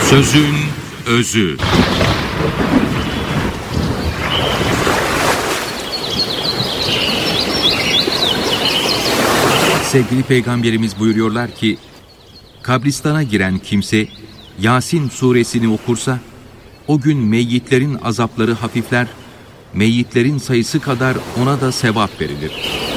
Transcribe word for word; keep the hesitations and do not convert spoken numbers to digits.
Sözün özü. Sevgili Peygamberimiz buyuruyorlar ki, kabristana giren kimse Yasin suresini okursa, o gün meyyitlerin azapları hafifler, meyyitlerin sayısı kadar ona da sevap verilir.